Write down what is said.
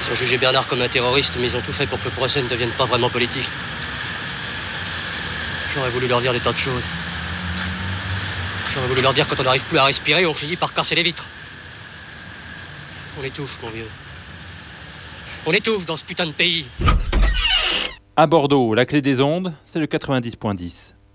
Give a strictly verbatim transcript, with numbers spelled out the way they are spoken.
Ils ont jugé Bernard comme un terroriste, mais ils ont tout fait pour que le procès ne devienne pas vraiment politique. J'aurais voulu leur dire des tas de choses. J'aurais voulu leur dire que quand on n'arrive plus à respirer, on finit par casser les vitres. On étouffe, mon vieux. On étouffe dans ce putain de pays. À Bordeaux, la clé des ondes, c'est le quatre-vingt-dix point dix.